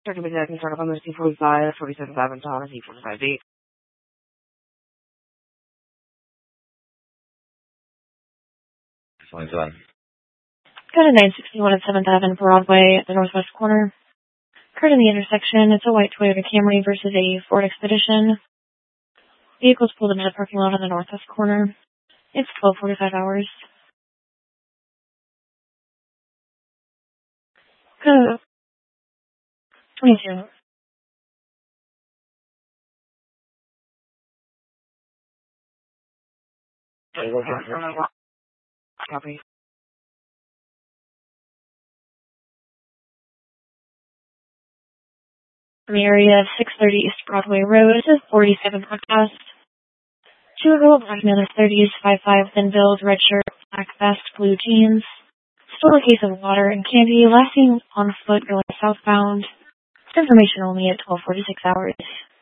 Second big can start up on the C45, 47 Thomas, E45B. Line 7. Go to 961 at 7th Avenue Broadway at the northwest corner. Occurred in the intersection. It's a white Toyota Camry versus a Ford Expedition. Vehicles pulled into the parking lot on the northwest corner. It's 12:45 hours. Go 22. Copy. In the area of 630 East Broadway Road, this is 47 podcast. 2-year-old black man in his 30s, 5'5", thin build, red shirt, black vest, blue jeans. Stole a case of water and candy, last seen on foot going southbound. Information only at 12:46 hours.